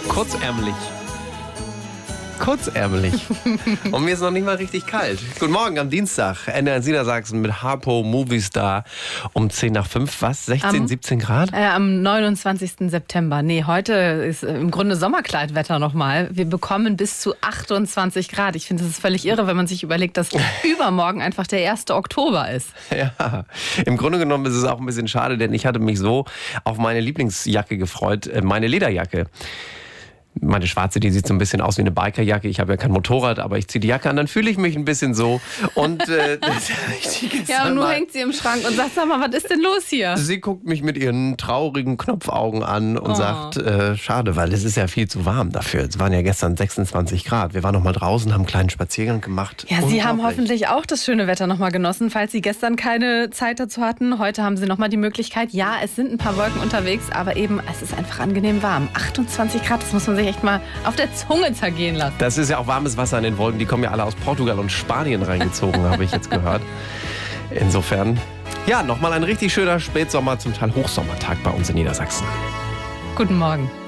Kurzärmelig. Kurzärmelig. Und mir ist noch nicht mal richtig kalt. Guten Morgen am Dienstag. NDR Niedersachsen mit Harpo Movistar um 10 nach 5. Was? 16, 17 Grad? Am 29. September. Nee, heute ist im Grunde Sommerkleidwetter nochmal. Wir bekommen bis zu 28 Grad. Ich finde, das ist völlig irre, wenn man sich überlegt, dass übermorgen einfach der 1. Oktober ist. Ja, im Grunde genommen ist es auch ein bisschen schade, denn ich hatte mich so auf meine Lieblingsjacke gefreut, meine Lederjacke. Meine schwarze, die sieht so ein bisschen aus wie eine Bikerjacke. Ich habe ja kein Motorrad, aber ich ziehe die Jacke an, dann fühle ich mich ein bisschen so. Und ja, und nun hängt sie im Schrank und sagt, sag mal, was ist denn los hier? Sie guckt mich mit ihren traurigen Knopfaugen an und sagt, schade, weil es ist ja viel zu warm dafür. Es waren ja gestern 26 Grad. Wir waren noch mal draußen, haben einen kleinen Spaziergang gemacht. Ja, Sie haben hoffentlich auch das schöne Wetter noch mal genossen, falls Sie gestern keine Zeit dazu hatten. Heute haben Sie noch mal die Möglichkeit. Ja, es sind ein paar Wolken unterwegs, aber eben, es ist einfach angenehm warm. 28 Grad, das muss man sich echt mal auf der Zunge zergehen lassen. Das ist ja auch warmes Wasser an den Wolken. Die kommen ja alle aus Portugal und Spanien reingezogen, habe ich jetzt gehört. Insofern, ja, nochmal ein richtig schöner Spätsommer, zum Teil Hochsommertag bei uns in Niedersachsen. Guten Morgen.